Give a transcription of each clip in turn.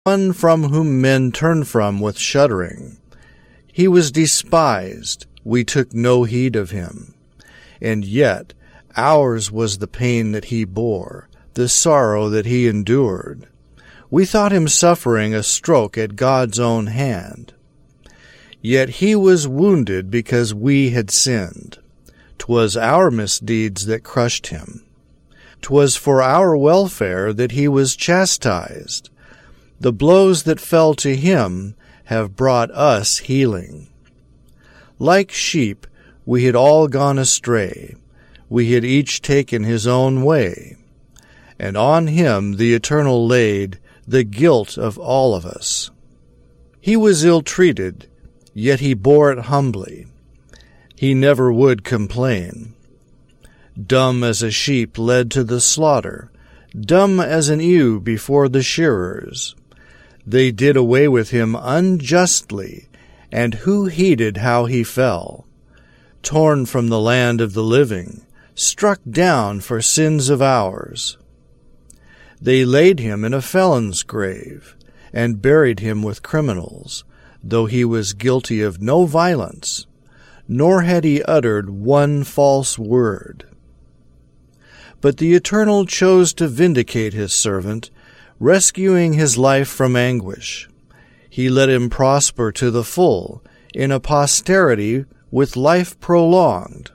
one from whom men turn from with shuddering. He was despised, we took no heed of him. And yet ours was the pain that he bore, the sorrow that he endured. We thought him suffering a stroke at God's own hand. Yet he was wounded because we had sinned. 'Twas our misdeeds that crushed him. 'Twas for our welfare that he was chastised. The blows that fell to him have brought us healing. Like sheep, we had all gone astray. We had each taken his own way. And on him the Eternal laid the guilt of all of us. He was ill-treated, yet he bore it humbly. He never would complain. Dumb as a sheep led to the slaughter, dumb as an ewe before the shearers. They did away with him unjustly, and who heeded how he fell? Torn from the land of the living, struck down for sins of ours. They laid him in a felon's grave, and buried him with criminals, though he was guilty of no violence, nor had he uttered one false word. But the Eternal chose to vindicate his servant, rescuing his life from anguish. He let him prosper to the full, in a posterity with life prolonged.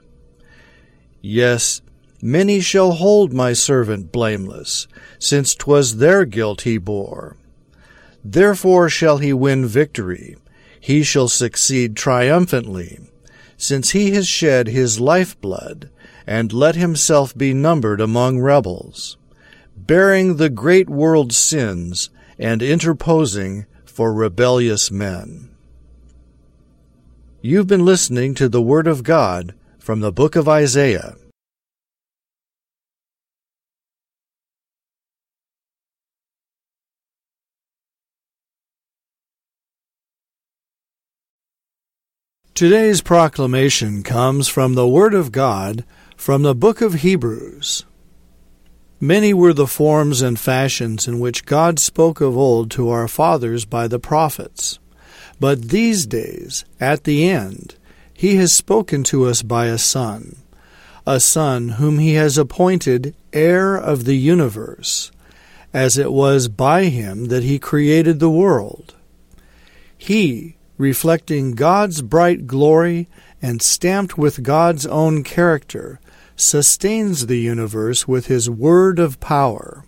Yes, many shall hold my servant blameless, since 'twas their guilt he bore. Therefore shall he win victory, he shall succeed triumphantly, since he has shed his lifeblood, and let himself be numbered among rebels, bearing the great world's sins, and interposing for rebellious men. You've been listening to the Word of God from the book of Isaiah. Today's proclamation comes from the Word of God from the book of Hebrews. Many were the forms and fashions in which God spoke of old to our fathers by the prophets. But these days, at the end, he has spoken to us by a Son whom he has appointed heir of the universe, as it was by him that he created the world. He, reflecting God's bright glory and stamped with God's own character, sustains the universe with his word of power.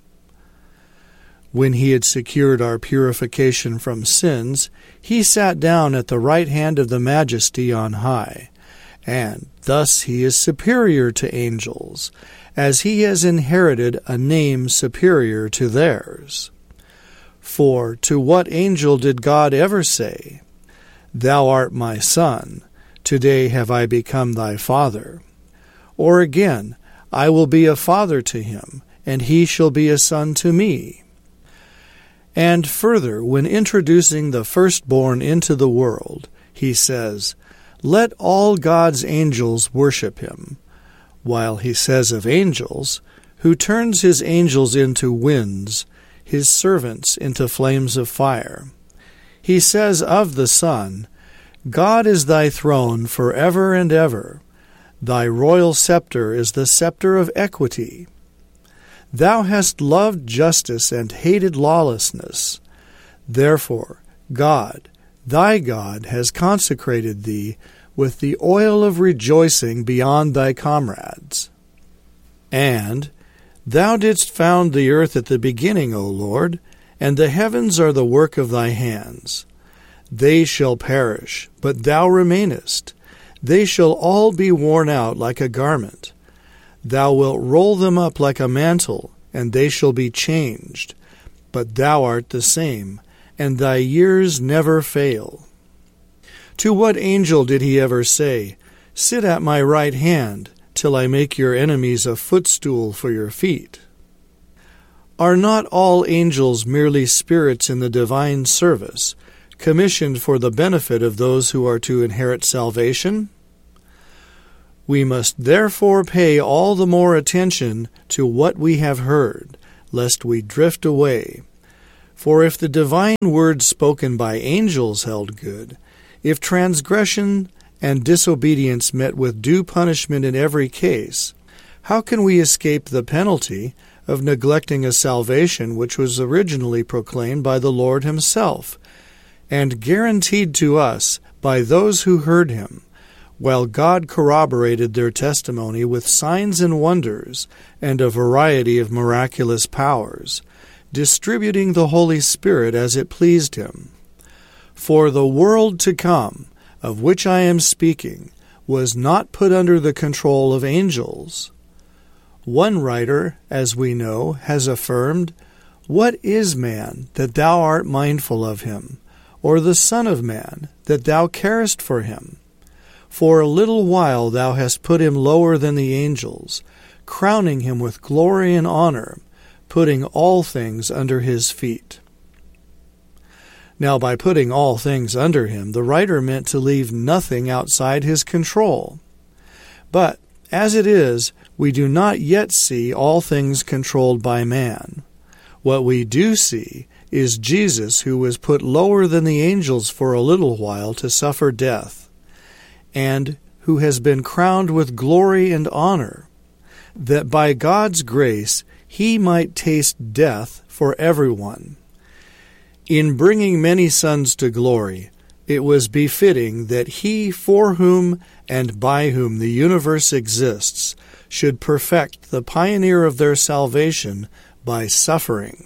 When he had secured our purification from sins, he sat down at the right hand of the Majesty on high, and thus he is superior to angels, as he has inherited a name superior to theirs. For to what angel did God ever say, "Thou art my Son, today have I become thy Father"? Or again, "I will be a father to him, and he shall be a son to me"? And further, when introducing the firstborn into the world, he says, "Let all God's angels worship him," while he says of angels, "Who turns his angels into winds, his servants into flames of fire." He says of the Son, "God is thy throne forever and ever. Thy royal scepter is the scepter of equity. Thou hast loved justice and hated lawlessness. Therefore God, thy God, has consecrated thee with the oil of rejoicing beyond thy comrades. And thou didst found the earth at the beginning, O Lord, and the heavens are the work of thy hands. They shall perish, but thou remainest. They shall all be worn out like a garment. Thou wilt roll them up like a mantle, and they shall be changed. But thou art the same, and thy years never fail. To what angel did he ever say, "Sit at my right hand, till I make your enemies a footstool for your feet"? Are not all angels merely spirits in the divine service, commissioned for the benefit of those who are to inherit salvation? We must therefore pay all the more attention to what we have heard, lest we drift away. For if the divine word spoken by angels held good, if transgression and disobedience met with due punishment in every case, how can we escape the penalty of neglecting a salvation which was originally proclaimed by the Lord himself, and guaranteed to us by those who heard him, while God corroborated their testimony with signs and wonders and a variety of miraculous powers, distributing the Holy Spirit as it pleased him? For the world to come, of which I am speaking, was not put under the control of angels. One writer, as we know, has affirmed, "What is man, that thou art mindful of him, or the Son of man, that thou carest for him? For a little while thou hast put him lower than the angels, crowning him with glory and honor, putting all things under his feet." Now, by putting all things under him, the writer meant to leave nothing outside his control. But, as it is, we do not yet see all things controlled by man. What we do see is Jesus, who was put lower than the angels for a little while to suffer death, and who has been crowned with glory and honor, that by God's grace he might taste death for everyone. In bringing many sons to glory, it was befitting that he for whom and by whom the universe exists should perfect the pioneer of their salvation by suffering.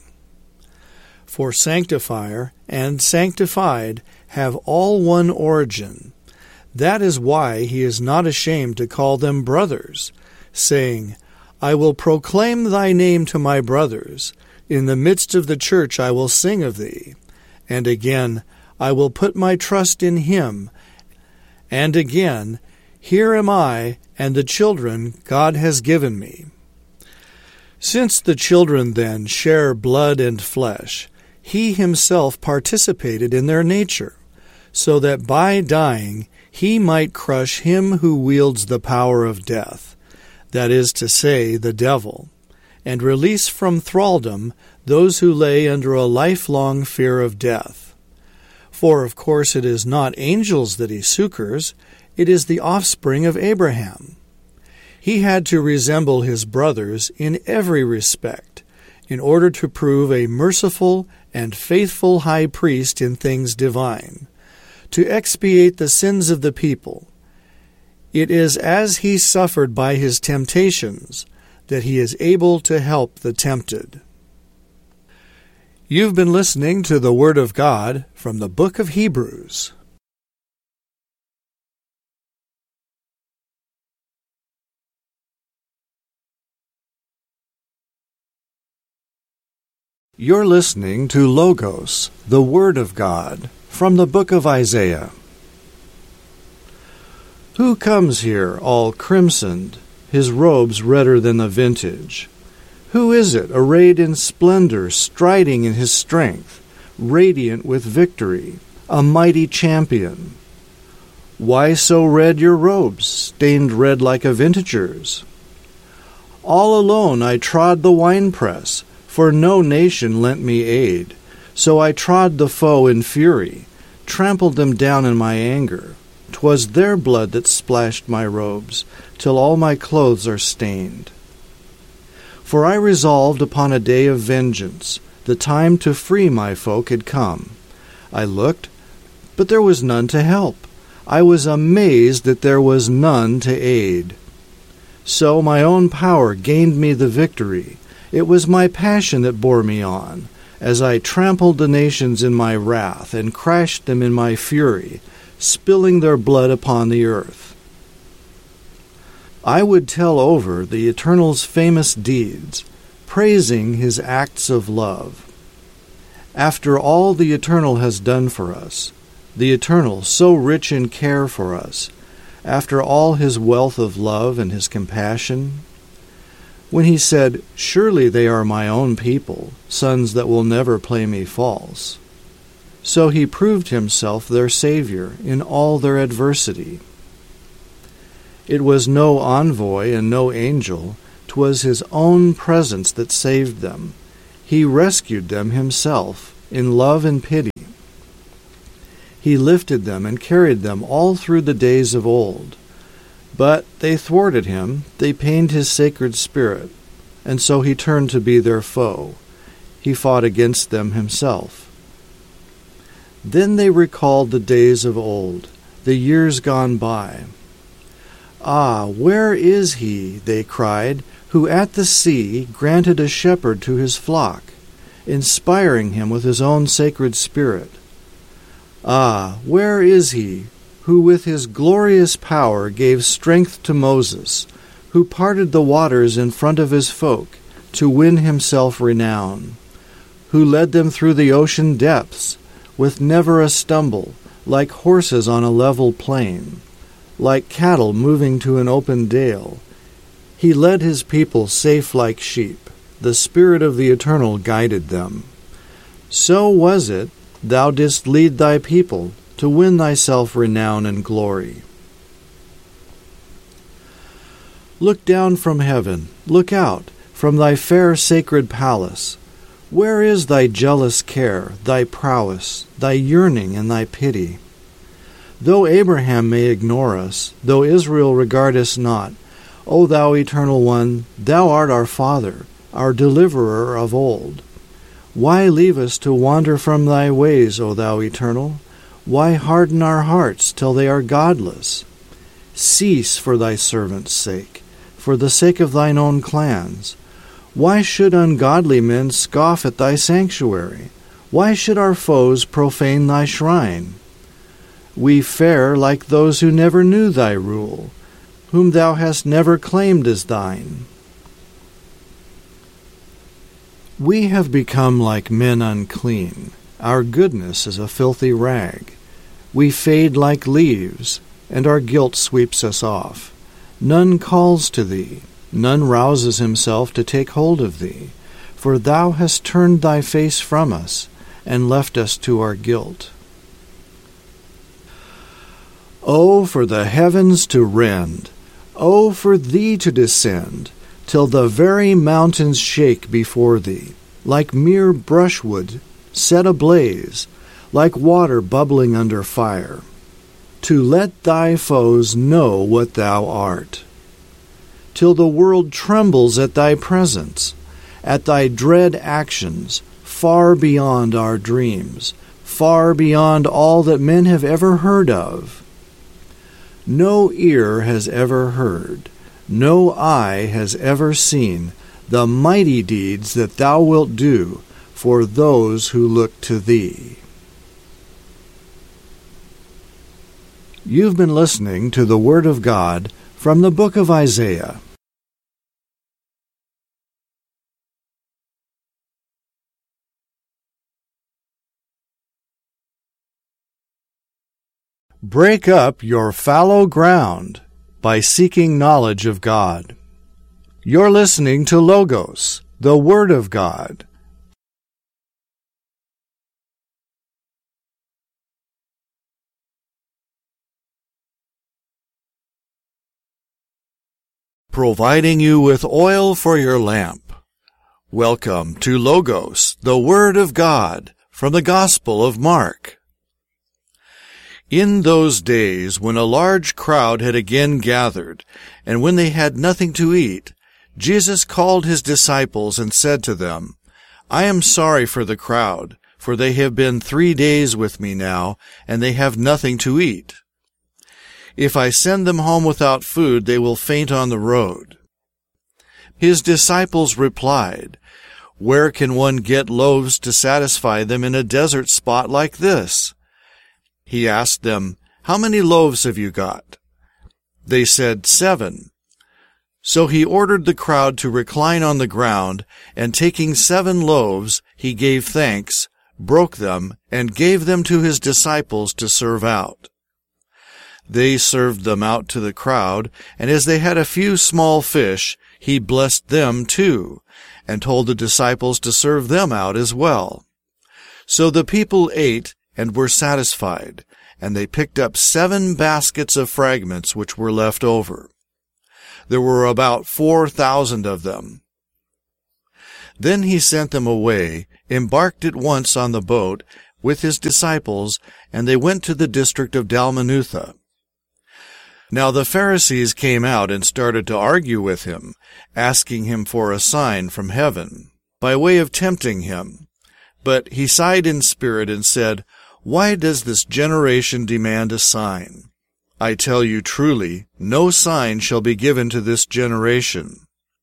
For sanctifier and sanctified have all one origin. That is why he is not ashamed to call them brothers, saying, "I will proclaim thy name to my brothers. In the midst of the church I will sing of thee." And again, "I will put my trust in him." And again, "Here am I and the children God has given me." Since the children then share blood and flesh, he himself participated in their nature, so that by dying he might crush him who wields the power of death, that is to say, the devil, and release from thraldom those who lay under a lifelong fear of death. For of course it is not angels that he succors, it is the offspring of Abraham. He had to resemble his brothers in every respect, in order to prove a merciful and faithful high priest in things divine, to expiate the sins of the people. It is as he suffered by his temptations that he is able to help the tempted. You've been listening to the Word of God from the book of Hebrews. You're listening to Logos, the Word of God, from the book of Isaiah. Who comes here all crimsoned, his robes redder than the vintage? Who is it, arrayed in splendor, striding in his strength, radiant with victory, a mighty champion? Why so red your robes, stained red like a vintager's? All alone I trod the winepress, for no nation lent me aid. So I trod the foe in fury, trampled them down in my anger. 'Twas their blood that splashed my robes, till all my clothes are stained. For I resolved upon a day of vengeance. The time to free my folk had come. I looked, but there was none to help. I was amazed that there was none to aid. So my own power gained me the victory. It was my passion that bore me on, as I trampled the nations in my wrath and crashed them in my fury, spilling their blood upon the earth. I would tell over the Eternal's famous deeds, praising his acts of love. After all the Eternal has done for us, the Eternal so rich in care for us, after all his wealth of love and his compassion, when he said, "Surely they are my own people, sons that will never play me false," so he proved himself their Savior in all their adversity. It was no envoy and no angel, 'twas his own presence that saved them. He rescued them himself in love and pity. He lifted them and carried them all through the days of old. But they thwarted him, they pained his sacred spirit, and so he turned to be their foe. He fought against them himself. Then they recalled the days of old, the years gone by. "Ah, where is he," they cried, "who at the sea granted a shepherd to his flock, inspiring him with his own sacred spirit? Ah, where is he, who with his glorious power gave strength to Moses, who parted the waters in front of his folk to win himself renown, who led them through the ocean depths, with never a stumble, like horses on a level plain, like cattle moving to an open dale. He led his people safe like sheep. The Spirit of the Eternal guided them. So was it, thou didst lead thy people to win thyself renown and glory. Look down from heaven, look out from thy fair sacred palace. Where is thy jealous care, thy prowess, thy yearning and thy pity? Though Abraham may ignore us, though Israel regard us not, O thou Eternal One, thou art our Father, our Deliverer of old. Why leave us to wander from thy ways, O thou Eternal? Why harden our hearts till they are godless? Cease for thy servants' sake, for the sake of thine own clans. Why should ungodly men scoff at thy sanctuary? Why should our foes profane thy shrine? We fare like those who never knew thy rule, whom thou hast never claimed as thine. We have become like men unclean. Our goodness is a filthy rag. We fade like leaves, and our guilt sweeps us off. None calls to thee, none rouses himself to take hold of thee, for thou hast turned thy face from us, and left us to our guilt. O for the heavens to rend! O for thee to descend, till the very mountains shake before thee, like mere brushwood set ablaze, like water bubbling under fire, to let thy foes know what thou art. Till the world trembles at thy presence, at thy dread actions, far beyond our dreams, far beyond all that men have ever heard of. No ear has ever heard, no eye has ever seen the mighty deeds that thou wilt do for those who look to thee. You've been listening to the Word of God from the book of Isaiah. Break up your fallow ground by seeking knowledge of God. You're listening to Logos, the Word of God. Providing you with oil for your lamp. Welcome to Logos, the Word of God, from the Gospel of Mark. In those days, when a large crowd had again gathered, and when they had nothing to eat, Jesus called his disciples and said to them, I am sorry for the crowd, for they have been 3 days with me now, and they have nothing to eat. If I send them home without food, they will faint on the road. His disciples replied, Where can one get loaves to satisfy them in a desert spot like this? He asked them, How many loaves have you got? They said, 7. So he ordered the crowd to recline on the ground, and taking 7 loaves, he gave thanks, broke them, and gave them to his disciples to serve out. They served them out to the crowd, and as they had a few small fish, he blessed them too, and told the disciples to serve them out as well. So the people ate and were satisfied, and they picked up 7 baskets of fragments which were left over. There were about 4,000 of them. Then he sent them away, embarked at once on the boat with his disciples, and they went to the district of Dalmanutha. Now the Pharisees came out and started to argue with him, asking him for a sign from heaven, by way of tempting him. But he sighed in spirit and said, "Why does this generation demand a sign? I tell you truly, no sign shall be given to this generation."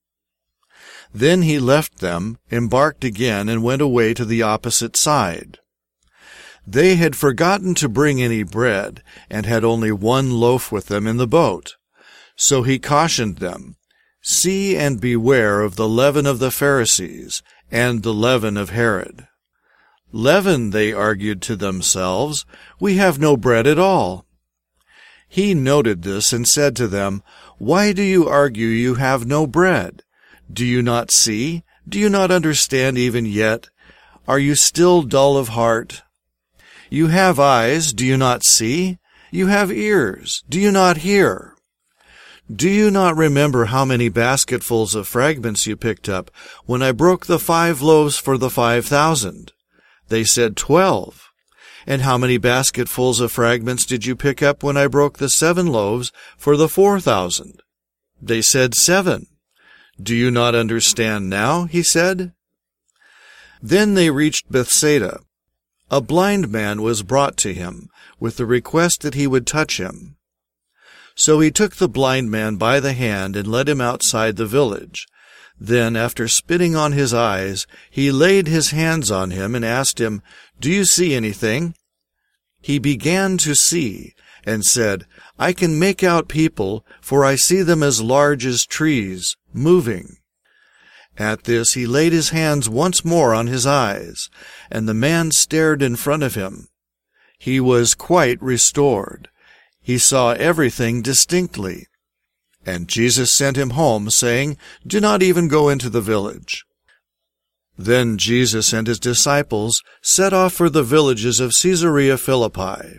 Then he left them, embarked again, and went away to the opposite side. They had forgotten to bring any bread, and had only one loaf with them in the boat. So he cautioned them, "See and beware of the leaven of the Pharisees, and the leaven of Herod." "Leaven," they argued to themselves, "we have no bread at all." He noted this and said to them, "Why do you argue you have no bread? Do you not see? Do you not understand even yet? Are you still dull of heart? You have eyes, do you not see? You have ears, do you not hear? Do you not remember how many basketfuls of fragments you picked up when I broke the 5 loaves for the 5,000? They said 12. And how many basketfuls of fragments did you pick up when I broke the 7 loaves for the 4,000? They said 7. Do you not understand now? He said. Then they reached Bethsaida. A blind man was brought to him, with the request that he would touch him. So he took the blind man by the hand and led him outside the village. Then, after spitting on his eyes, he laid his hands on him and asked him, "Do you see anything?" He began to see, and said, "I can make out people, for I see them as large as trees, moving." At this he laid his hands once more on his eyes, and the man stared in front of him. He was quite restored. He saw everything distinctly. And Jesus sent him home, saying, "Do not even go into the village." Then Jesus and his disciples set off for the villages of Caesarea Philippi.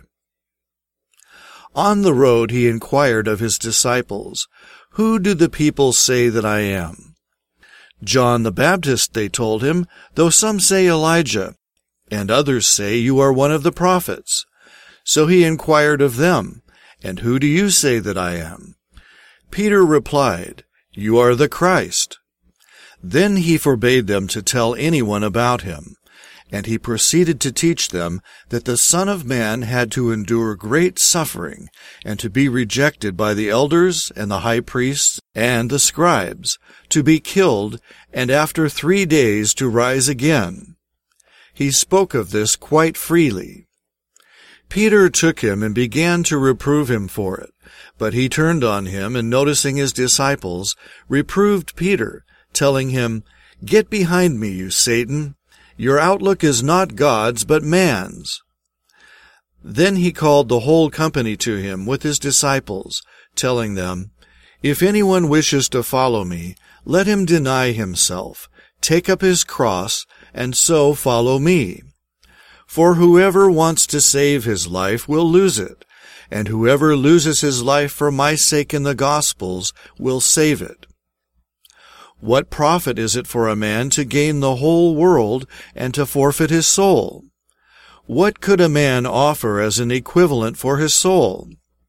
On the road he inquired of his disciples, "Who do the people say that I am?" "John the Baptist," they told him, "though some say Elijah, and others say you are one of the prophets." So he inquired of them, "And who do you say that I am?" Peter replied, "You are the Christ." Then he forbade them to tell anyone about him, and he proceeded to teach them that the Son of Man had to endure great suffering, and to be rejected by the elders and the high priests and the scribes, to be killed, and after 3 days to rise again. He spoke of this quite freely. Peter took him and began to reprove him for it, but he turned on him, and noticing his disciples, reproved Peter, telling him, "Get behind me, you Satan! Your outlook is not God's, but man's." Then he called the whole company to him with his disciples, telling them, "If anyone wishes to follow me, let him deny himself, take up his cross, and so follow me. For whoever wants to save his life will lose it, and whoever loses his life for my sake in the Gospels will save it. What profit is it for a man to gain the whole world and to forfeit his soul? What could a man offer as an equivalent for his soul?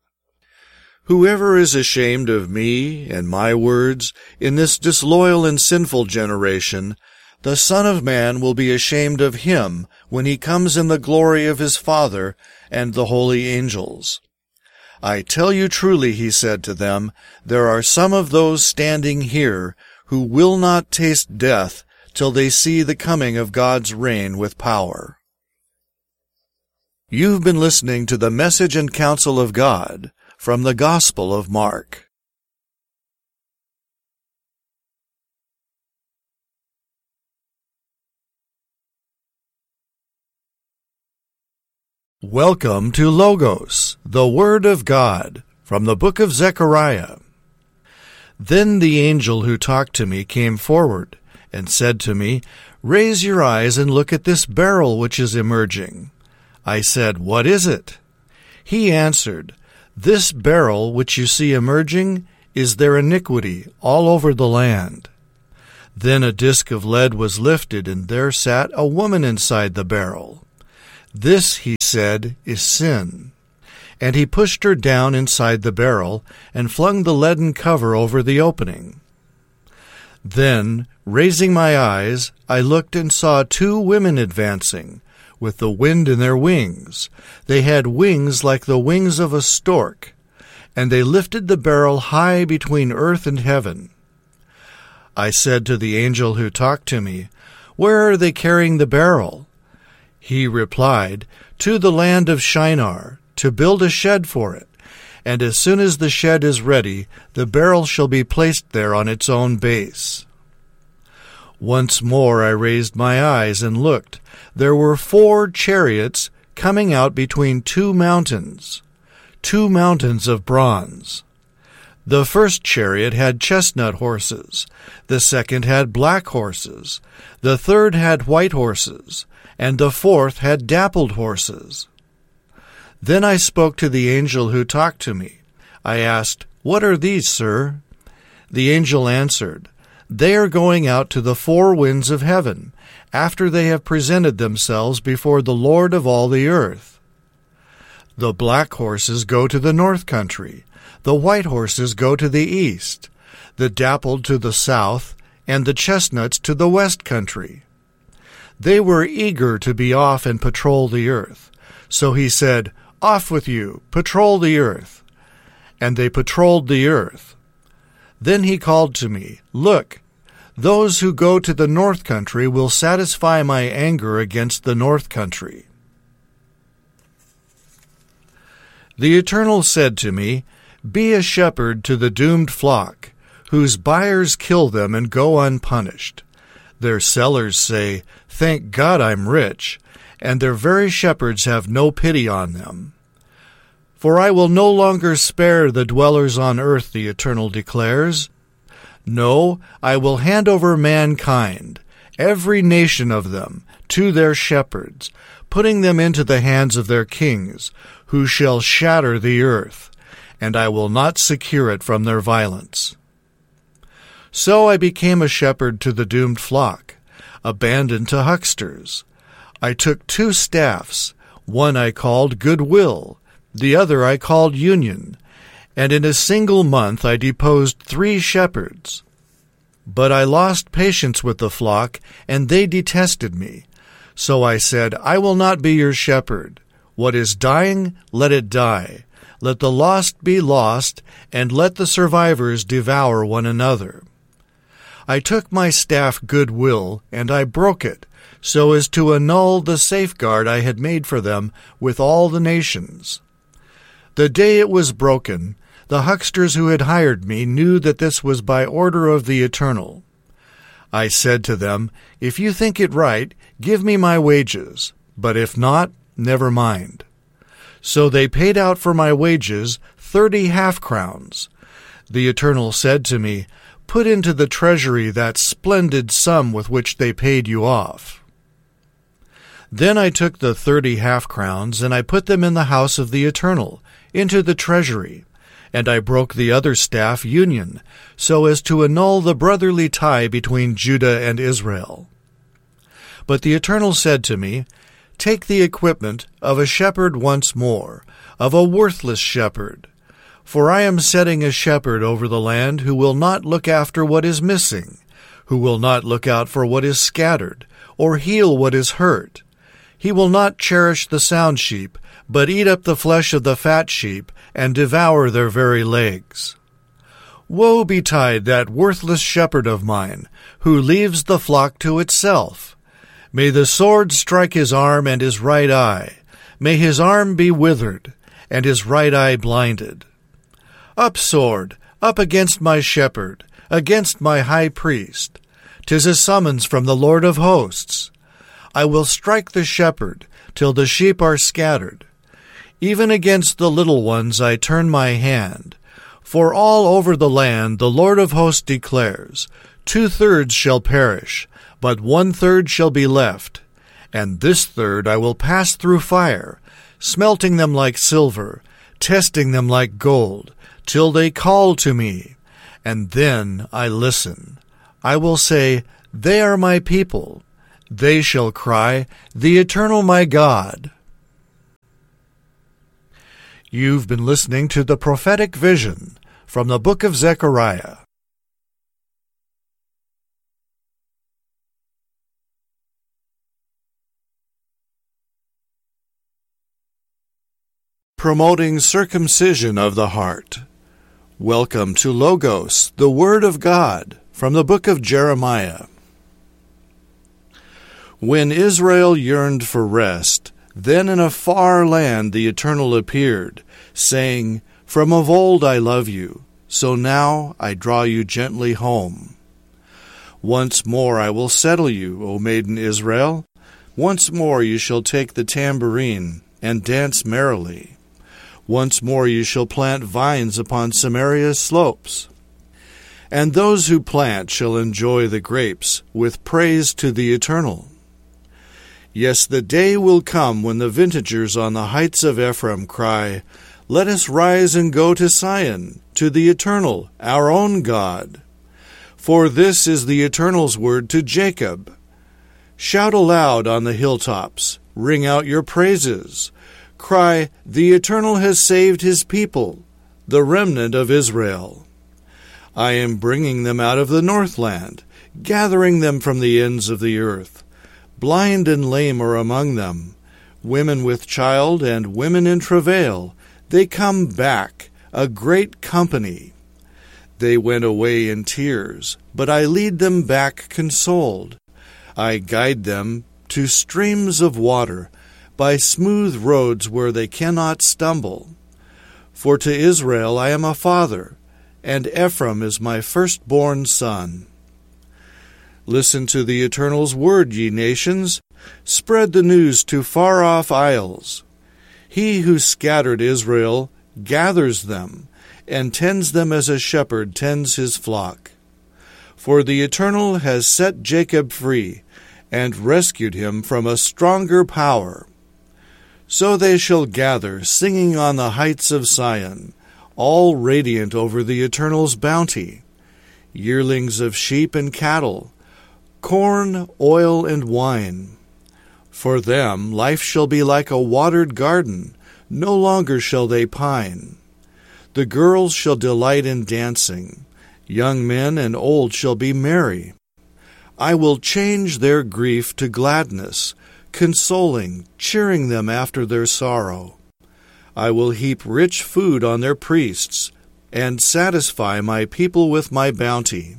Whoever is ashamed of me and my words in this disloyal and sinful generation, the Son of Man will be ashamed of him when he comes in the glory of his Father and the holy angels. I tell you truly," he said to them, "there are some of those standing here who will not taste death till they see the coming of God's reign with power." You've been listening to the Message and Counsel of God from the Gospel of Mark. Welcome to Logos, the Word of God, from the book of Zechariah. Then the angel who talked to me came forward and said to me, "Raise your eyes and look at this beryl which is emerging." I said, "What is it?" He answered, "This beryl which you see emerging is their iniquity all over the land. Then a disk of lead was lifted, and there sat a woman inside the barrel. This, he said, is sin. And he pushed her down inside the barrel and flung the leaden cover over the opening. Then, raising my eyes, I looked and saw 2 women advancing, with the wind in their wings. They had wings like the wings of a stork, and they lifted the barrel high between earth and heaven. I said to the angel who talked to me, "Where are they carrying the barrel?" He replied, "To the land of Shinar, to build a shed for it, and as soon as the shed is ready, the barrel shall be placed there on its own base." Once more I raised my eyes and looked. There were 4 chariots coming out between 2 mountains of bronze. The first chariot had chestnut horses, the second had black horses, the third had white horses, and the fourth had dappled horses. Then I spoke to the angel who talked to me. I asked, "What are these, sir?" The angel answered, "They are going out to the 4 winds of heaven, after they have presented themselves before the Lord of all the earth. The black horses go to the north country, the white horses go to the east, the dappled to the south, and the chestnuts to the west country." They were eager to be off and patrol the earth. So he said, "Off with you, patrol the earth." And they patrolled the earth. Then he called to me, "Look, those who go to the north country will satisfy my anger against the north country." The Eternal said to me, "Be a shepherd to the doomed flock, whose buyers kill them and go unpunished. Their sellers say, 'Thank God I'm rich,' and their very shepherds have no pity on them. For I will no longer spare the dwellers on earth," the Eternal declares. "No, I will hand over mankind, every nation of them, to their shepherds, putting them into the hands of their kings, who shall shatter the earth, and I will not secure it from their violence." So I became a shepherd to the doomed flock, abandoned to hucksters. I took 2 staffs, one I called Goodwill, the other I called Union, and in a single month I deposed 3 shepherds. But I lost patience with the flock, and they detested me. So I said, "I will not be your shepherd. What is dying, let it die. Let the lost be lost, and let the survivors devour one another." I took my staff Goodwill, and I broke it, so as to annul the safeguard I had made for them with all the nations. The day it was broken, the hucksters who had hired me knew that this was by order of the Eternal. I said to them, "If you think it right, give me my wages, but if not, never mind." So they paid out for my wages 30 half-crowns. The Eternal said to me, "Put into the treasury that splendid sum with which they paid you off." Then I took the 30 half-crowns, and I put them in the house of the Eternal, into the treasury, and I broke the other staff Union, so as to annul the brotherly tie between Judah and Israel. But the Eternal said to me, "Take the equipment of a shepherd once more, of a worthless shepherd. For I am setting a shepherd over the land who will not look after what is missing, who will not look out for what is scattered, or heal what is hurt. He will not cherish the sound sheep, but eat up the flesh of the fat sheep, and devour their very legs. Woe betide that worthless shepherd of mine, who leaves the flock to itself. May the sword strike his arm and his right eye. May his arm be withered, and his right eye blinded. Up, sword, up against my shepherd, against my high priest. 'Tis a summons from the Lord of hosts. I will strike the shepherd, till the sheep are scattered. Even against the little ones I turn my hand. For all over the land the Lord of hosts declares, 2/3 shall perish, but 1/3 shall be left. And this third I will pass through fire, smelting them like silver, testing them like gold, till they call to me. And then I listen. I will say, They are my people. They shall cry, The Eternal my God. You've been listening to the Prophetic Vision from the book of Zechariah. Promoting circumcision of the heart. Welcome to Logos, the Word of God, from the book of Jeremiah. When Israel yearned for rest, then in a far land the Eternal appeared, saying, From of old I love you, so now I draw you gently home. Once more I will settle you, O maiden Israel. Once more you shall take the tambourine and dance merrily. Once more you shall plant vines upon Samaria's slopes. And those who plant shall enjoy the grapes, with praise to the Eternal. Yes, the day will come when the vintagers on the heights of Ephraim cry, Let us rise and go to Sion, to the Eternal, our own God. For this is the Eternal's word to Jacob. Shout aloud on the hilltops, ring out your praises. Cry, The Eternal has saved his people, the remnant of Israel. I am bringing them out of the northland, gathering them from the ends of the earth. Blind and lame are among them, women with child and women in travail. They come back, a great company. They went away in tears, but I lead them back consoled. I guide them to streams of water, by smooth roads where they cannot stumble. For to Israel I am a father, and Ephraim is my firstborn son. Listen to the Eternal's word, ye nations. Spread the news to far-off isles. He who scattered Israel gathers them, and tends them as a shepherd tends his flock. For the Eternal has set Jacob free, and rescued him from a stronger power. So they shall gather, singing on the heights of Sion, all radiant over the Eternal's bounty, yearlings of sheep and cattle, corn, oil, and wine. For them life shall be like a watered garden, no longer shall they pine. The girls shall delight in dancing, young men and old shall be merry. I will change their grief to gladness, consoling, cheering them after their sorrow. I will heap rich food on their priests, and satisfy my people with my bounty.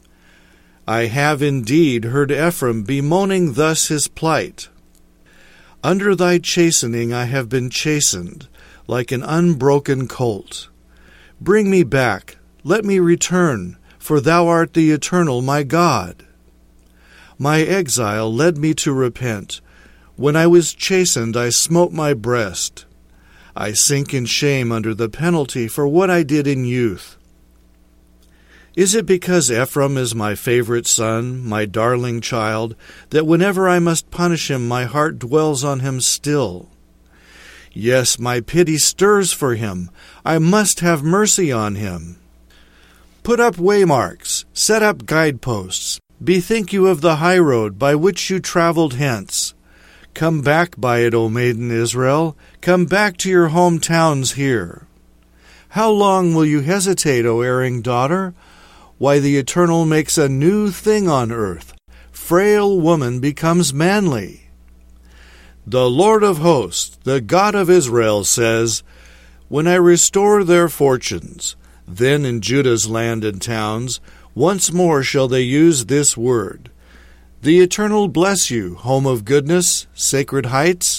I have indeed heard Ephraim bemoaning thus his plight. Under thy chastening I have been chastened, like an unbroken colt. Bring me back, let me return, for thou art the Eternal my God. My exile led me to repent. When I was chastened, I smote my breast. I sink in shame under the penalty for what I did in youth. Is it because Ephraim is my favorite son, my darling child, that whenever I must punish him, my heart dwells on him still? Yes, my pity stirs for him. I must have mercy on him. Put up waymarks, set up guideposts. Bethink you of the high road by which you traveled hence. Come back by it, O maiden Israel. Come back to your hometowns here. How long will you hesitate, O erring daughter? Why, the Eternal makes a new thing on earth. Frail woman becomes manly. The Lord of hosts, the God of Israel, says, When I restore their fortunes, then in Judah's land and towns, once more shall they use this word. The Eternal bless you, home of goodness, sacred heights.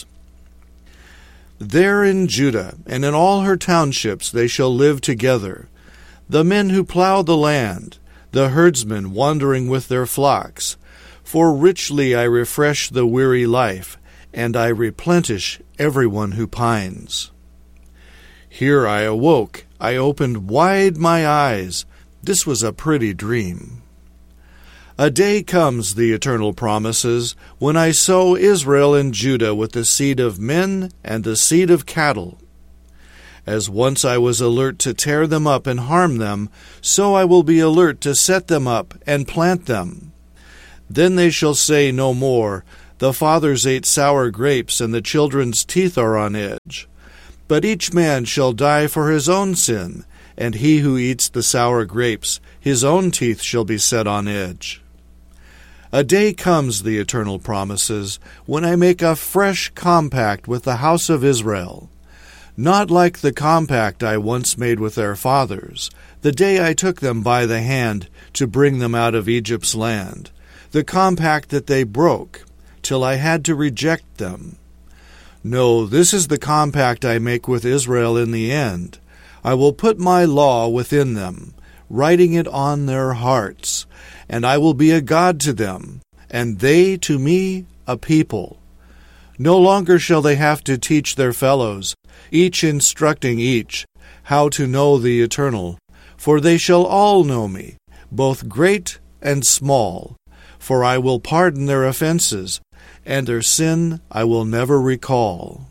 There in Judah and in all her townships they shall live together, the men who plow the land, the herdsmen wandering with their flocks. For richly I refresh the weary life, and I replenish everyone who pines. Here I awoke, I opened wide my eyes. This was a pretty dream. A day comes, the Eternal promises, when I sow Israel and Judah with the seed of men and the seed of cattle. As once I was alert to tear them up and harm them, so I will be alert to set them up and plant them. Then they shall say no more, the fathers ate sour grapes, and the children's teeth are on edge. But each man shall die for his own sin, and he who eats the sour grapes, his own teeth shall be set on edge. A day comes, the Eternal promises, when I make a fresh compact with the house of Israel. Not like the compact I once made with their fathers, the day I took them by the hand to bring them out of Egypt's land, the compact that they broke, till I had to reject them. No, this is the compact I make with Israel in the end. I will put my law within them, writing it on their hearts, and I will be a God to them, and they to me a people. No longer shall they have to teach their fellows, each instructing each, how to know the Eternal. For they shall all know me, both great and small. For I will pardon their offenses, and their sin I will never recall.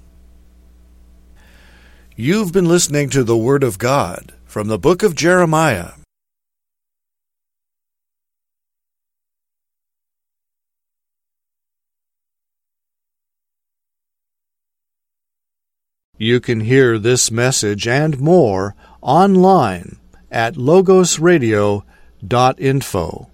You've been listening to the Word of God from the book of Jeremiah. You can hear this message and more online at logosradio.info.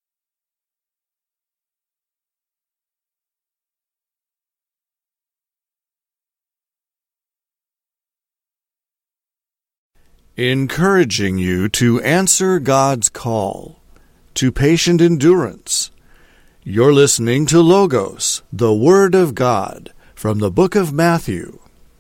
Encouraging you to answer God's call to patient endurance. You're listening to Logos, the Word of God, from the book of Matthew.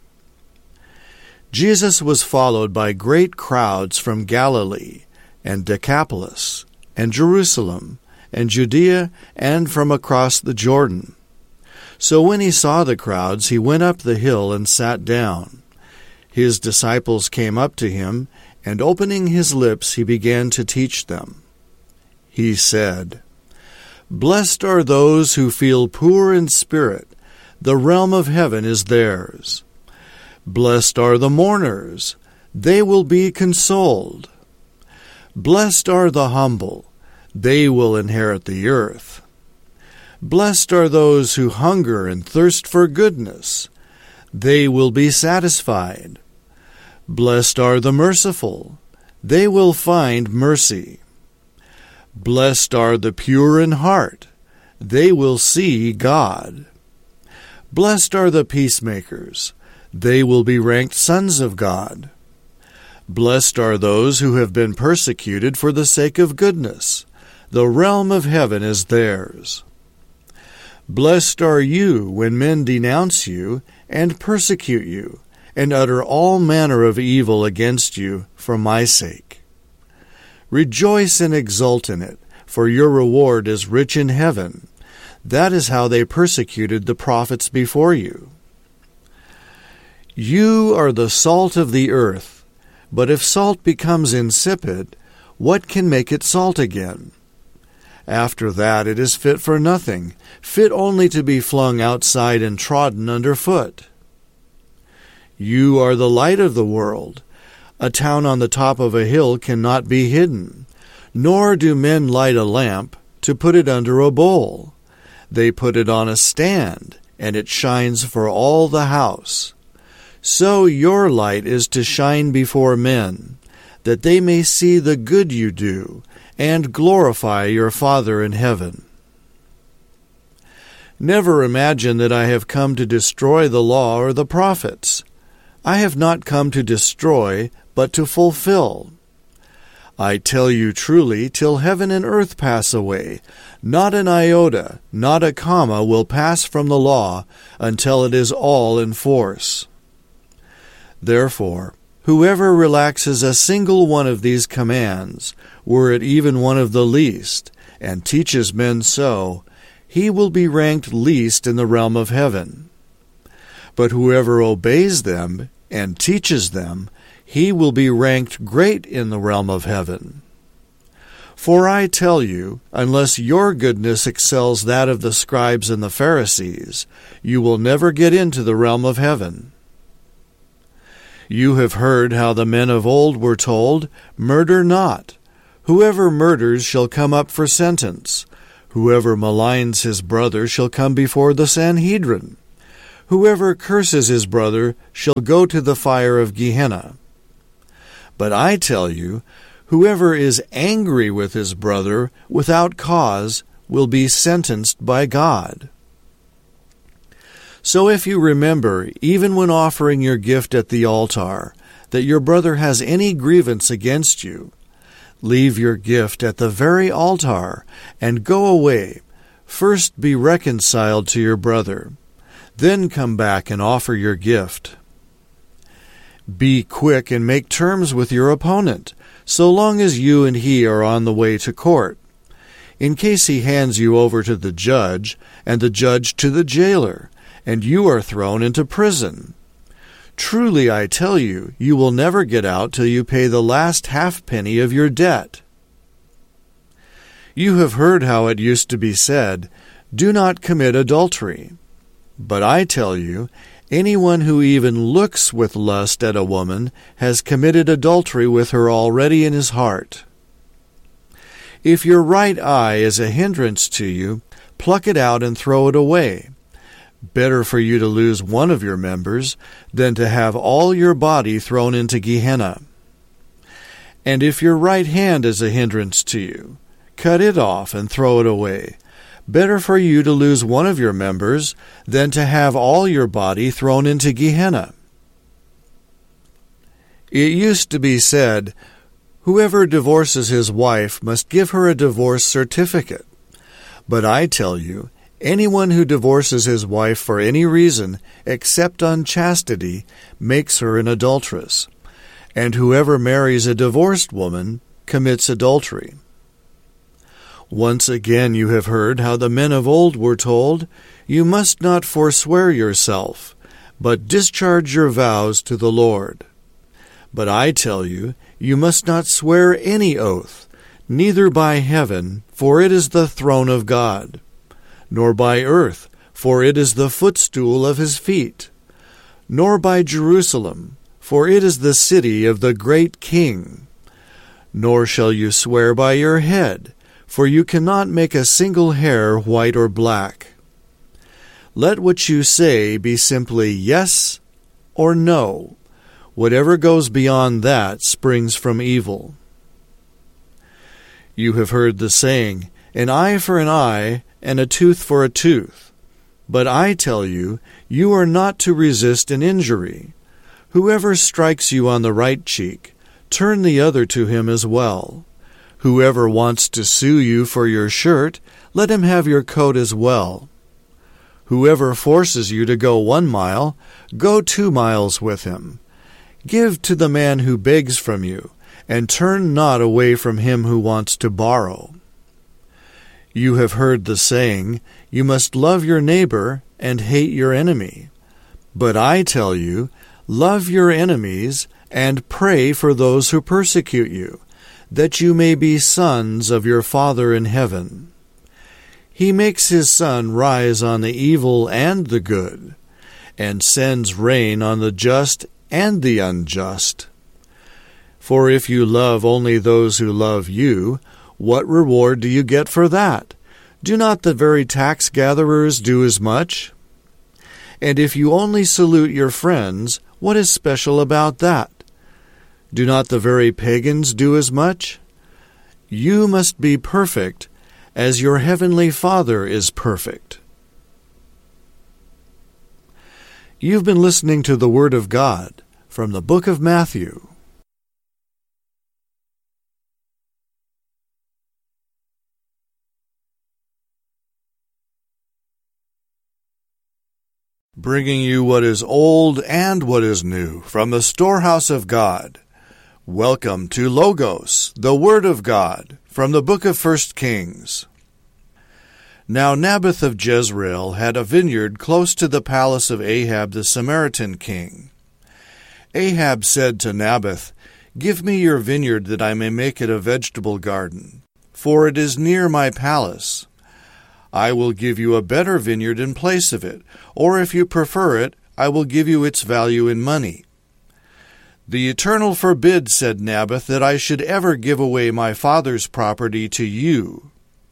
Jesus was followed by great crowds from Galilee, and Decapolis, and Jerusalem, and Judea, and from across the Jordan. So when he saw the crowds, he went up the hill and sat down. His disciples came up to him, and opening his lips he began to teach them. He said, "Blessed are those who feel poor in spirit, the realm of heaven is theirs. Blessed are the mourners, they will be consoled. Blessed are the humble, they will inherit the earth. Blessed are those who hunger and thirst for goodness, they will be satisfied. Blessed are the merciful, they will find mercy. Blessed are the pure in heart, they will see God. Blessed are the peacemakers, they will be ranked sons of God. Blessed are those who have been persecuted for the sake of goodness. The realm of heaven is theirs. Blessed are you when men denounce you and persecute you, and utter all manner of evil against you for my sake. Rejoice and exult in it, for your reward is rich in heaven. That is how they persecuted the prophets before you. You are the salt of the earth, but if salt becomes insipid, what can make it salt again? After that it is fit for nothing, fit only to be flung outside and trodden underfoot. You are the light of the world. A town on the top of a hill cannot be hidden, nor do men light a lamp to put it under a bowl. They put it on a stand, and it shines for all the house. So your light is to shine before men, that they may see the good you do, and glorify your Father in heaven. Never imagine that I have come to destroy the law or the prophets. I have not come to destroy, but to fulfill. I tell you truly, till heaven and earth pass away, not an iota, not a comma will pass from the law until it is all in force. Therefore, whoever relaxes a single one of these commands, were it even one of the least, and teaches men so, he will be ranked least in the realm of heaven. But whoever obeys them and teaches them, he will be ranked great in the realm of heaven. For I tell you, unless your goodness excels that of the scribes and the Pharisees, you will never get into the realm of heaven. You have heard how the men of old were told, "Murder not. Whoever murders shall come up for sentence. Whoever maligns his brother shall come before the Sanhedrin. Whoever curses his brother shall go to the fire of Gehenna." But I tell you, whoever is angry with his brother without cause will be sentenced by God. So if you remember, even when offering your gift at the altar, that your brother has any grievance against you, leave your gift at the very altar and go away. First be reconciled to your brother. Then come back and offer your gift. Be quick and make terms with your opponent, so long as you and he are on the way to court, in case he hands you over to the judge, and the judge to the jailer, and you are thrown into prison. Truly I tell you, you will never get out till you pay the last halfpenny of your debt. You have heard how it used to be said, "Do not commit adultery." But I tell you, anyone who even looks with lust at a woman has committed adultery with her already in his heart. If your right eye is a hindrance to you, pluck it out and throw it away. Better for you to lose one of your members than to have all your body thrown into Gehenna. And if your right hand is a hindrance to you, cut it off and throw it away. Better for you to lose one of your members than to have all your body thrown into Gehenna. It used to be said, "Whoever divorces his wife must give her a divorce certificate." But I tell you, anyone who divorces his wife for any reason except unchastity makes her an adulteress, and whoever marries a divorced woman commits adultery. Once again you have heard how the men of old were told, "You must not forswear yourself, but discharge your vows to the Lord." But I tell you, you must not swear any oath, neither by heaven, for it is the throne of God, nor by earth, for it is the footstool of his feet, nor by Jerusalem, for it is the city of the great King. Nor shall you swear by your head, for you cannot make a single hair white or black. Let what you say be simply yes or no. Whatever goes beyond that springs from evil. You have heard the saying, "An eye for an eye, and a tooth for a tooth." But I tell you, you are not to resist an injury. Whoever strikes you on the right cheek, turn the other to him as well. Whoever wants to sue you for your shirt, let him have your coat as well. Whoever forces you to go 1 mile, go 2 miles with him. Give to the man who begs from you, and turn not away from him who wants to borrow. You have heard the saying, "You must love your neighbor and hate your enemy." But I tell you, love your enemies and pray for those who persecute you, that you may be sons of your Father in heaven. He makes his sun rise on the evil and the good, and sends rain on the just and the unjust. For if you love only those who love you, what reward do you get for that? Do not the very tax gatherers do as much? And if you only salute your friends, what is special about that? Do not the very pagans do as much? You must be perfect, as your heavenly Father is perfect. You've been listening to the Word of God from the book of Matthew. Bringing you what is old and what is new from the storehouse of God. Welcome to Logos, the Word of God, from the book of 1 Kings. Now Naboth of Jezreel had a vineyard close to the palace of Ahab the Samaritan king. Ahab said to Naboth, "Give me your vineyard that I may make it a vegetable garden, for it is near my palace. I will give you a better vineyard in place of it, or if you prefer it, I will give you its value in money." "The Eternal forbid," said Naboth, "that I should ever give away my father's property to you."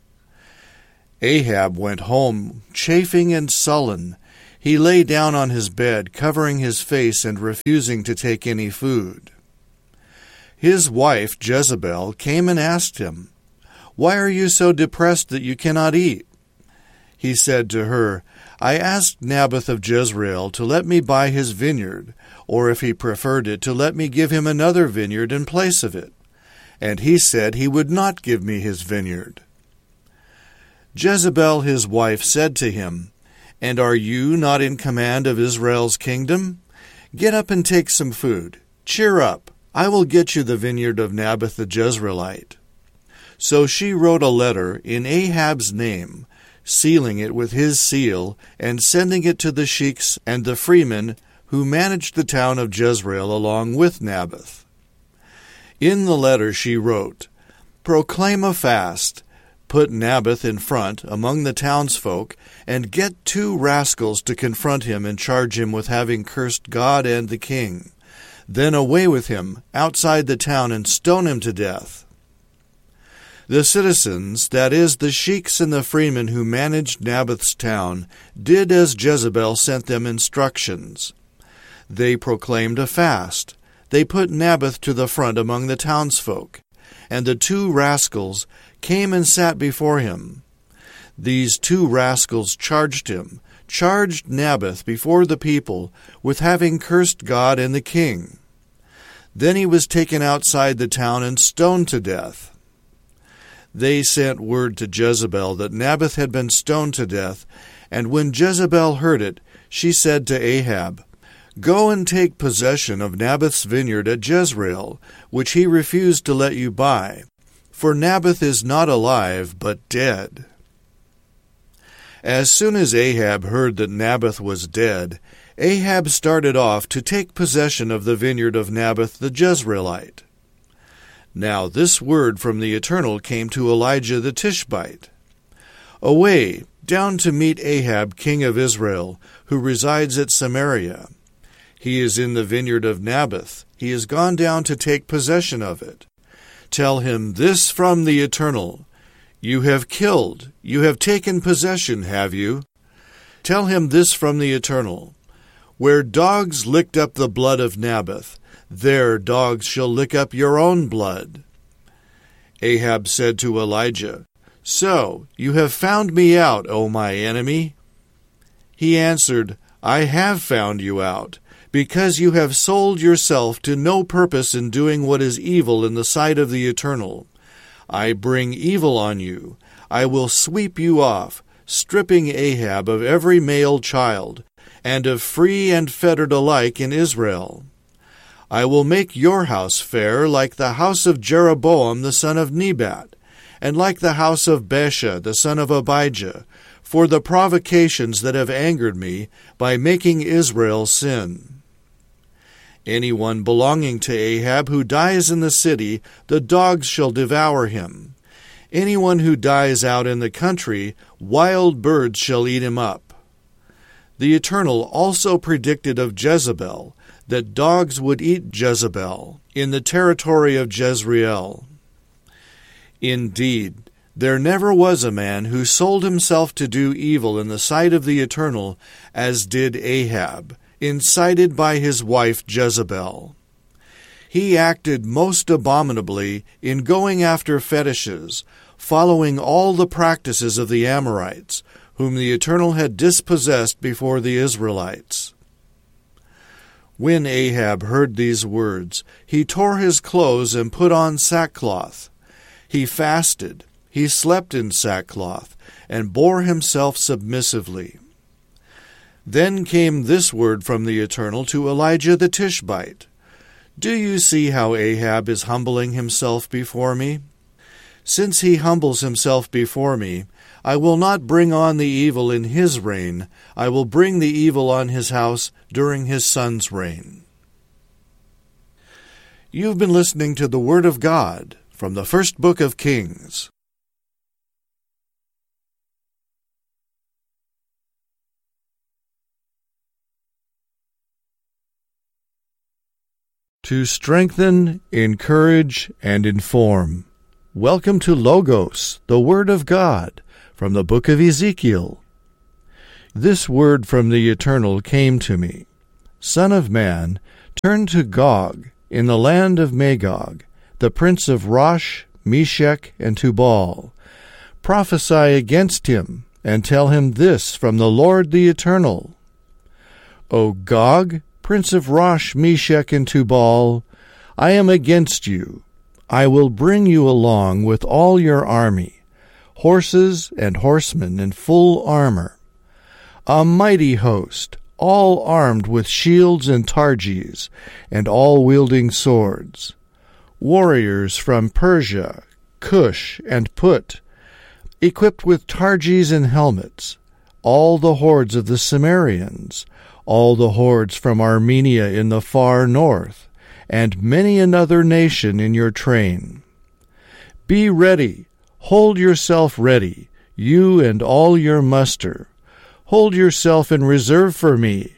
Ahab went home, chafing and sullen. He lay down on his bed, covering his face and refusing to take any food. His wife, Jezebel, came and asked him, "Why are you so depressed that you cannot eat?" He said to her, "I asked Naboth of Jezreel to let me buy his vineyard, or if he preferred it, to let me give him another vineyard in place of it. And he said he would not give me his vineyard." Jezebel his wife said to him, "And are you not in command of Israel's kingdom? Get up and take some food. Cheer up, I will get you the vineyard of Naboth the Jezreelite." So she wrote a letter in Ahab's name, sealing it with his seal, and sending it to the sheiks and the freemen who managed the town of Jezreel along with Naboth. In the letter she wrote, "Proclaim a fast, put Naboth in front among the townsfolk, and get 2 rascals to confront him and charge him with having cursed God and the king. Then away with him outside the town and stone him to death." The citizens, that is, the sheiks and the freemen who managed Naboth's town, did as Jezebel sent them instructions. They proclaimed a fast. They put Naboth to the front among the townsfolk, and the 2 rascals came and sat before him. These 2 rascals charged Naboth before the people with having cursed God and the king. Then he was taken outside the town and stoned to death. They sent word to Jezebel that Naboth had been stoned to death, and when Jezebel heard it, she said to Ahab, "Go and take possession of Naboth's vineyard at Jezreel, which he refused to let you buy, for Naboth is not alive, but dead." As soon as Ahab heard that Naboth was dead, Ahab started off to take possession of the vineyard of Naboth the Jezreelite. Now this word from the Eternal came to Elijah the Tishbite. "Away, down to meet Ahab king of Israel, who resides at Samaria. He is in the vineyard of Naboth. He has gone down to take possession of it. Tell him this from the Eternal. You have killed, you have taken possession, have you? Tell him this from the Eternal. Where dogs licked up the blood of Naboth, there dogs shall lick up your own blood." Ahab said to Elijah, "So, you have found me out, O my enemy?" He answered, "I have found you out, because you have sold yourself to no purpose in doing what is evil in the sight of the Eternal. I bring evil on you. I will sweep you off, stripping Ahab of every male child, and of free and fettered alike in Israel. I will make your house fair like the house of Jeroboam the son of Nebat, and like the house of Baasha the son of Abijah, for the provocations that have angered me by making Israel sin. Anyone belonging to Ahab who dies in the city, the dogs shall devour him. Anyone who dies out in the country, wild birds shall eat him up." The Eternal also predicted of Jezebel that dogs would eat Jezebel in the territory of Jezreel. Indeed, there never was a man who sold himself to do evil in the sight of the Eternal as did Ahab, incited by his wife Jezebel. He acted most abominably in going after fetishes, following all the practices of the Amorites, whom the Eternal had dispossessed before the Israelites. When Ahab heard these words, he tore his clothes and put on sackcloth. He fasted, he slept in sackcloth, and bore himself submissively. Then came this word from the Eternal to Elijah the Tishbite. "Do you see how Ahab is humbling himself before me? Since he humbles himself before me, I will not bring on the evil in his reign. I will bring the evil on his house during his son's reign." You've been listening to the Word of God from the first book of Kings. to strengthen, encourage, and inform. Welcome to Logos, the Word of God, from the book of Ezekiel. This word from the Eternal came to me. Son of man, turn to Gog in the land of Magog, the prince of Rosh, Meshech, and Tubal. Prophesy against him, and tell him this from the Lord the Eternal. O Gog, prince of Rosh, Meshech, and Tubal, I am against you. I will bring you along with all your army, horses and horsemen in full armor, a mighty host, all armed with shields and targes, and all wielding swords, warriors from Persia, Cush, and Put, equipped with targes and helmets, all the hordes of the Cimmerians, all the hordes from Armenia in the far north, and many another nation in your train. Be ready, hold yourself ready, you and all your muster. Hold yourself in reserve for me.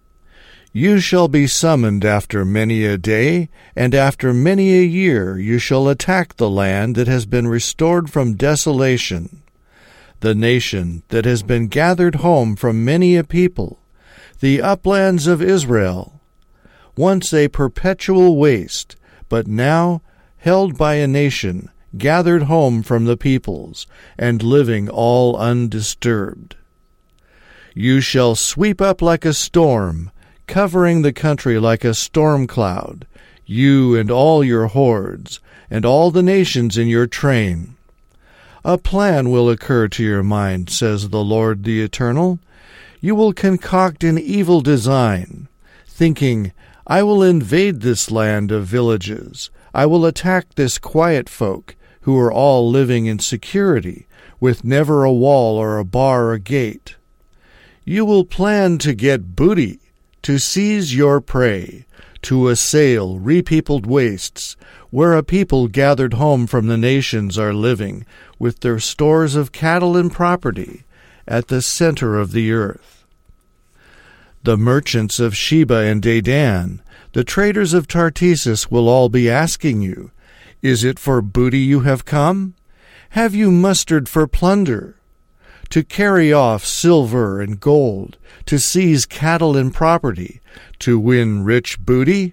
You shall be summoned after many a day, and after many a year you shall attack the land that has been restored from desolation, the nation that has been gathered home from many a people, the uplands of Israel, once a perpetual waste, but now held by a nation, gathered home from the peoples, and living all undisturbed. You shall sweep up like a storm, covering the country like a storm cloud, you and all your hordes, and all the nations in your train. A plan will occur to your mind, says the Lord the Eternal. You will concoct an evil design, thinking, I will invade this land of villages. I will attack this quiet folk, who are all living in security, with never a wall or a bar or gate. You will plan to get booty, to seize your prey, to assail repeopled wastes, where a people gathered home from the nations are living, with their stores of cattle and property, at the center of the earth. The merchants of Sheba and Dedan, the traders of Tartessus will all be asking you, is it for booty you have come? Have you mustered for plunder? To carry off silver and gold, to seize cattle and property, to win rich booty?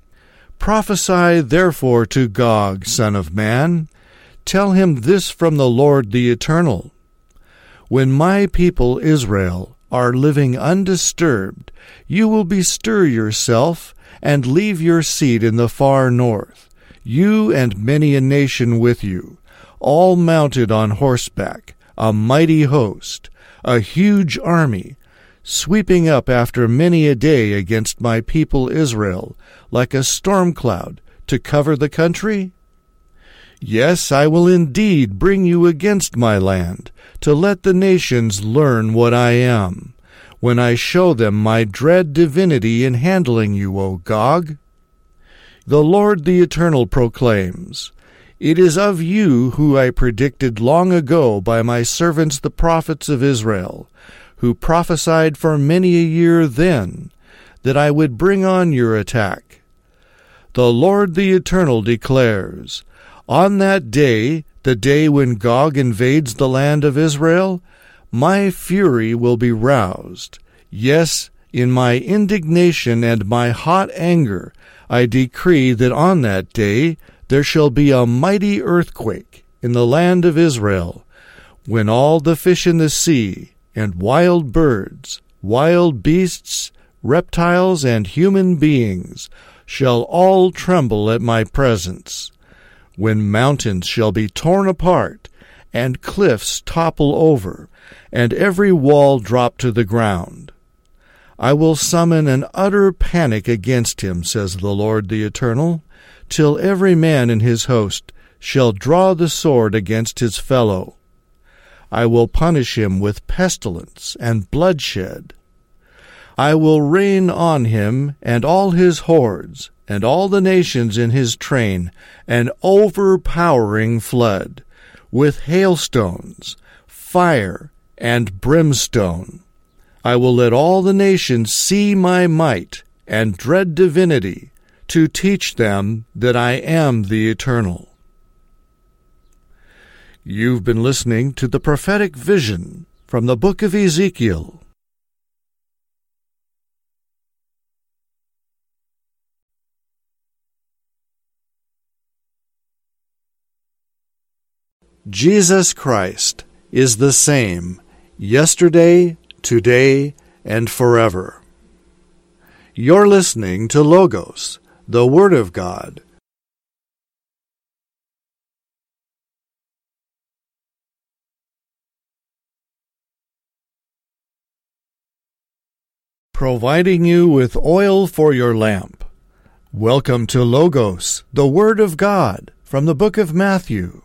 Prophesy therefore to Gog, son of man. Tell him this from the Lord the Eternal. When my people Israel are living undisturbed, you will bestir yourself and leave your seat in the far north, you and many a nation with you, all mounted on horseback, a mighty host, a huge army, sweeping up after many a day against my people Israel, like a storm cloud, to cover the country? Yes, I will indeed bring you against my land, to let the nations learn what I am, when I show them my dread divinity in handling you, O Gog. The Lord the Eternal proclaims, It is of you who I predicted long ago by my servants the prophets of Israel, who prophesied for many a year then, that I would bring on your attack. The Lord the Eternal declares, On that day, the day when Gog invades the land of Israel, my fury will be roused. Yes, in my indignation and my hot anger, I decree that on that day there shall be a mighty earthquake in the land of Israel, when all the fish in the sea, and wild birds, wild beasts, reptiles, and human beings shall all tremble at my presence, when mountains shall be torn apart, and cliffs topple over, and every wall drop to the ground. I will summon an utter panic against him, says the Lord the Eternal, till every man in his host shall draw the sword against his fellow. I will punish him with pestilence and bloodshed. I will rain on him and all his hordes, and all the nations in his train, an overpowering flood, with hailstones, fire, and brimstone. I will let all the nations see my might and dread divinity, to teach them that I am the Eternal. You've been listening to the prophetic vision from the book of Ezekiel. Jesus Christ is the same yesterday, today, and forever. You're listening to Logos, the Word of God. Providing you with oil for your lamp. Welcome to Logos, the Word of God, from the book of Matthew.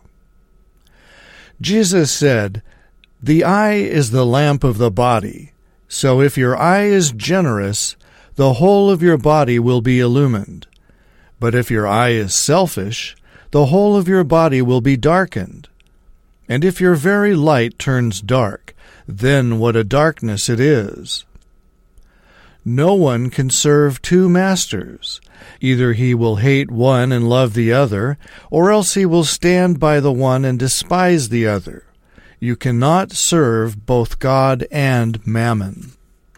Jesus said, "The eye is the lamp of the body, so if your eye is generous, the whole of your body will be illumined. But if your eye is selfish, the whole of your body will be darkened. And if your very light turns dark, then what a darkness it is. No one can serve two masters. Either he will hate one and love the other, or else he will stand by the one and despise the other. You cannot serve both God and Mammon.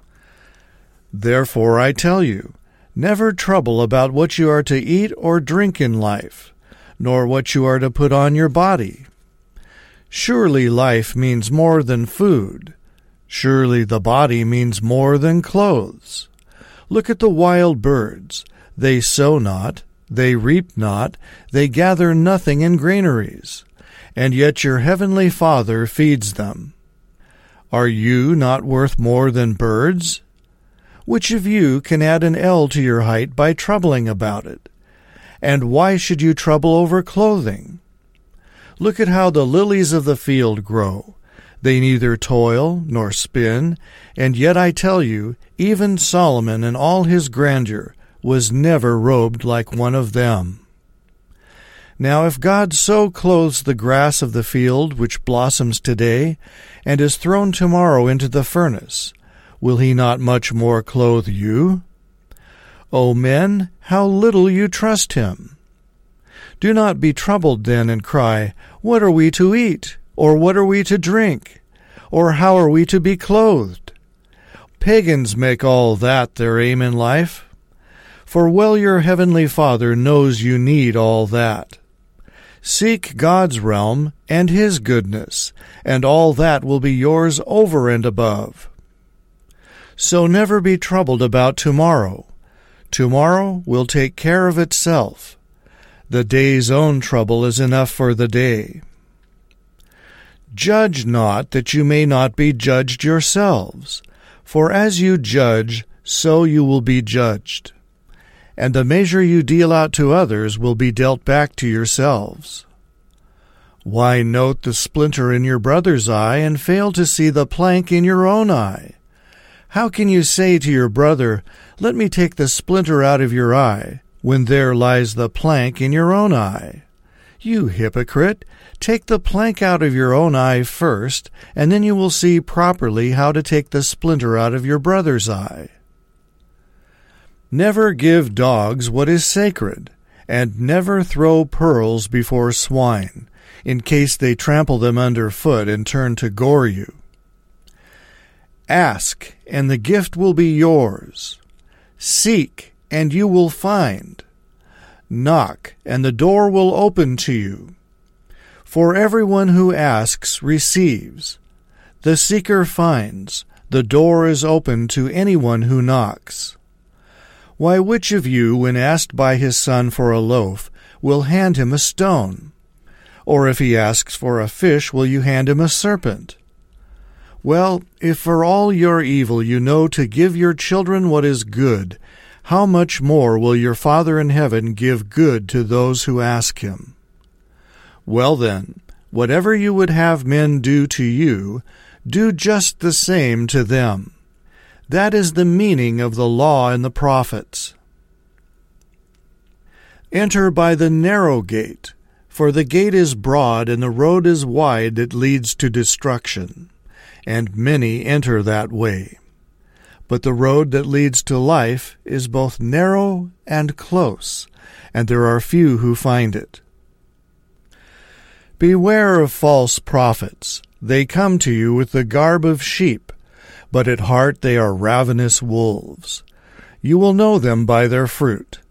Therefore I tell you, never trouble about what you are to eat or drink in life, nor what you are to put on your body. Surely life means more than food. Surely the body means more than clothes. Look at the wild birds. They sow not, they reap not, they gather nothing in granaries, and yet your heavenly Father feeds them. Are you not worth more than birds? Which of you can add an ell to your height by troubling about it? And why should you trouble over clothing? Look at how the lilies of the field grow. They neither toil nor spin, and yet I tell you, even Solomon in all his grandeur was never robed like one of them. Now if God so clothes the grass of the field, which blossoms today, and is thrown tomorrow into the furnace, will he not much more clothe you? O men, how little you trust him! Do not be troubled then and cry, "What are we to eat? Or what are we to drink? Or how are we to be clothed?" Pagans make all that their aim in life. For well your heavenly Father knows you need all that. Seek God's realm and his goodness, and all that will be yours over and above. So never be troubled about tomorrow. Tomorrow will take care of itself. The day's own trouble is enough for the day. Judge not that you may not be judged yourselves, for as you judge, so you will be judged. And the measure you deal out to others will be dealt back to yourselves. Why note the splinter in your brother's eye and fail to see the plank in your own eye? How can you say to your brother, "Let me take the splinter out of your eye," when there lies the plank in your own eye? You hypocrite, take the plank out of your own eye first, and then you will see properly how to take the splinter out of your brother's eye. Never give dogs what is sacred, and never throw pearls before swine, in case they trample them underfoot and turn to gore you. Ask, and the gift will be yours. Seek, and you will find. Knock, and the door will open to you. For everyone who asks receives. The seeker finds. The door is open to anyone who knocks. Why, which of you, when asked by his son for a loaf, will hand him a stone? Or if he asks for a fish, will you hand him a serpent? Well, if for all your evil you know to give your children what is good, how much more will your Father in heaven give good to those who ask him? Well then, whatever you would have men do to you, do just the same to them. That is the meaning of the law and the prophets. Enter by the narrow gate, for the gate is broad and the road is wide that leads to destruction, and many enter that way. But the road that leads to life is both narrow and close, and there are few who find it. Beware of false prophets. They come to you with the garb of sheep, but at heart they are ravenous wolves. You will know them by their fruit.